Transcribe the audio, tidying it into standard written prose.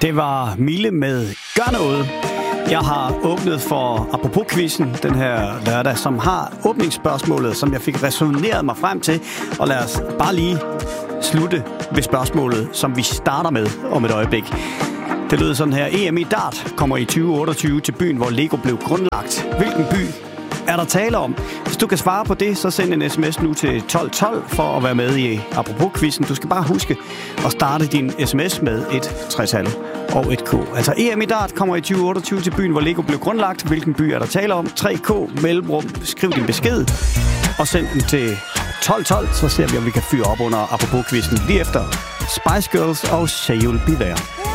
Det var Mille med Gør Noget. Jeg har åbnet for Apropos-quizzen den her lørdag, som har åbningsspørgsmålet, som jeg fik resoneret mig frem til. Og lad os bare lige slutte ved spørgsmålet, som vi starter med om et øjeblik. Det lød sådan her. EM i dart kommer i 2028 til byen, hvor Lego blev grundlagt. Hvilken by er der tale om? Hvis du kan svare på det, så send en sms nu til 1212 for at være med i Apropos-quizzen. Du skal bare huske at starte din sms med et 60-tal og et K. Altså EM i dart kommer i 2028 til byen, hvor Lego blev grundlagt. Hvilken by er der tale om? 3K, mellemrum, skriv din besked og send den til 1212, så ser vi, om vi kan fyre op under Apropos-quizzen lige efter Spice Girls og Say You'll Be There.